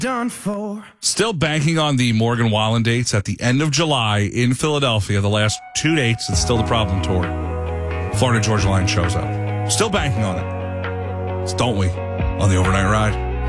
done for. Still banking on the Morgan Wallen dates at the end of July in Philadelphia. The last 2 dates, it's still the problem tour. Florida Georgia Line shows up. Still banking on it. Don't we? On the Overnight Ride.